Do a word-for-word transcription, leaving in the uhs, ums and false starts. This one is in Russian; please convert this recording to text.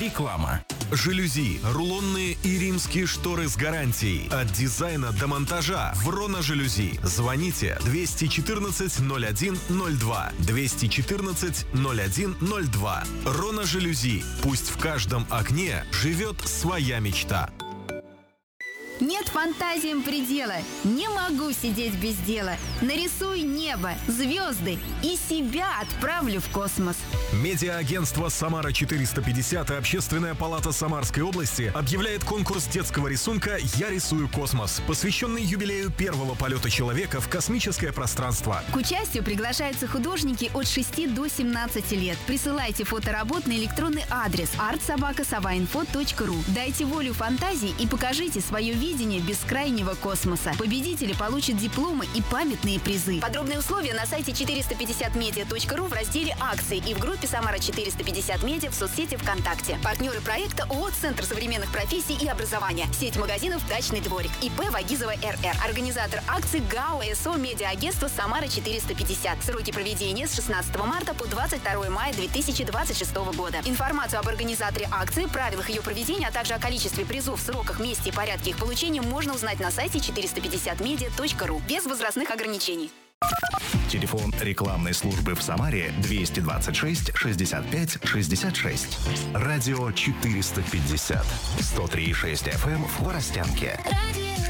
Реклама. Жалюзи, рулонные и римские шторы с гарантией. От дизайна до монтажа. Врона жалюзи. Звоните двести четырнадцать ноль один ноль два. двести четырнадцать ноль один ноль два. Рона жалюзи. Пусть в каждом окне живет своя мечта. Нет фантазиям предела. Не могу сидеть без дела. Нарисуй небо, звезды и себя отправлю в космос. Медиа-агентство «Самара четыреста пятьдесят» и Общественная палата Самарской области объявляет конкурс детского рисунка «Я рисую космос», посвященный юбилею первого полета человека в космическое пространство. К участию приглашаются художники от шести до семнадцати лет. Присылайте фоторабот на электронный адрес арт собака саваинфо точка ру. Дайте волю фантазии и покажите свое видение бескрайнего космоса. Победители получат дипломы и памятные призы. Подробные условия на сайте четыреста пятьдесят медиа точка ру в разделе «Акции» и в группе «Самара четыреста пятьдесят медиа» в соцсети ВКонтакте. Партнеры проекта ООО «Центр современных профессий и образования». Сеть магазинов «Дачный дворик». ИП Вагизова РР. Организатор акций ГАО СО «Медиа-агентство Самара четыреста пятьдесят». Сроки проведения с шестнадцатого марта по двадцать второе мая две тысячи двадцать шестого года. Информацию об организаторе акции, правилах ее проведения, а также о количестве призов, сроках, месте и порядке их получения можно узнать на сайте четыреста пятьдесят медиа точка ру. Без возрастных ограничений. Телефон рекламной службы в Самаре двести двадцать шесть шестьдесят пять шестьдесят шесть. Радио четыреста пятьдесят. сто три и шесть эф эм в Хворостянке.